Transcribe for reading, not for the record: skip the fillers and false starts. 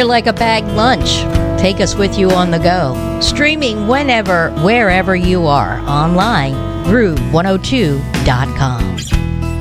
like a bagged lunch? Take us with you on the go. Streaming whenever, wherever you are. Online, Groove102.com.